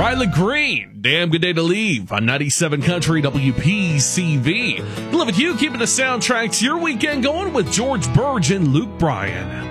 Riley Green, Damn Good Day to Leave on 97 Country WPCV. Live with you, keeping the soundtrack to your weekend going with George Burge and Luke Bryan.